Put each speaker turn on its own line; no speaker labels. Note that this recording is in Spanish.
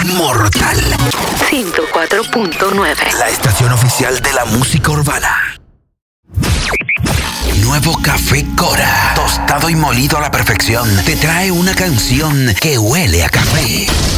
mortal.
104.9.
La estación oficial de la música urbana. Nuevo Café Cora, tostado y molido a la perfección, te trae una canción que huele a café.